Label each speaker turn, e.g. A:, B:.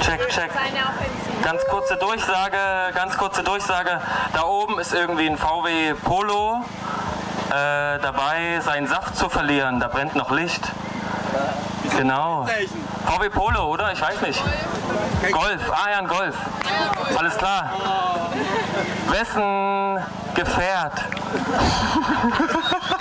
A: Check. Ganz kurze Durchsage. Da oben ist irgendwie ein VW Polo dabei, seinen Saft zu verlieren. Da brennt noch Licht. Genau. VW Polo, oder? Ich weiß nicht. Golf. Ah ja, ein Golf. Alles klar. Wessen Gefährt?